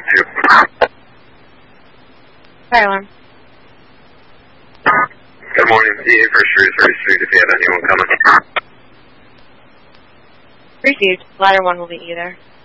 2. Fire alarm. Good morning, PA First Resource Street if you have anyone coming. Received. Ladder 1 will be either.